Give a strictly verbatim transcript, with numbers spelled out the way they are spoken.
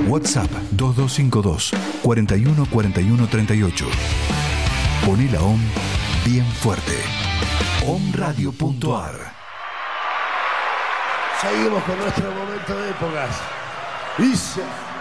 WhatsApp dos dos cinco dos, cuarenta y uno, cuarenta y uno, treinta y ocho. Poné la O M bien fuerte. omradio punto ar. Seguimos con nuestro momento de épocas. Dice...